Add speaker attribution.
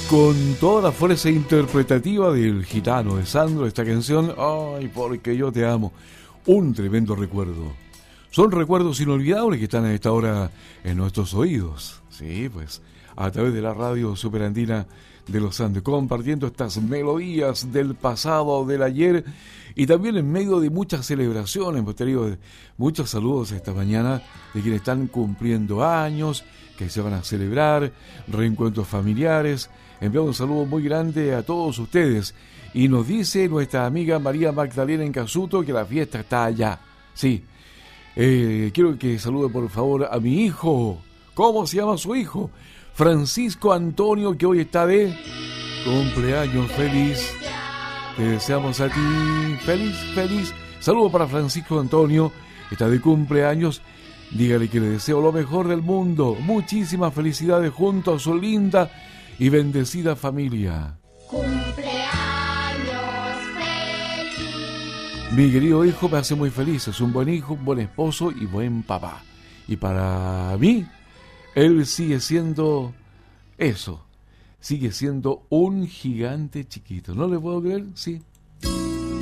Speaker 1: Con toda la fuerza interpretativa del gitano de Sandro, esta canción, ay, porque yo te amo, un tremendo recuerdo. Son recuerdos inolvidables que están a esta hora en nuestros oídos, sí, pues, a través de la radio superandina de los Andes, compartiendo estas melodías del pasado, del ayer, y también en medio de muchas celebraciones. Hemos tenido muchos saludos esta mañana de quienes están cumpliendo años, que se van a celebrar, reencuentros familiares. Enviamos un saludo muy grande a todos ustedes. Y nos dice nuestra amiga María Magdalena en Casuto que la fiesta está allá. Sí. Quiero que salude por favor a mi hijo. ¿Cómo se llama su hijo? Francisco Antonio, que hoy está de cumpleaños. Feliz. Te deseamos a ti. Feliz. Saludo para Francisco Antonio. Está de cumpleaños. Dígale que le deseo lo mejor del mundo. Muchísimas felicidades junto a su linda y bendecida familia.
Speaker 2: Cumpleaños feliz.
Speaker 1: Mi querido hijo me hace muy feliz. Es un buen hijo, un buen esposo y buen papá. Y para mí, él sigue siendo eso. Sigue siendo un gigante chiquito. ¿No le puedo creer? Sí.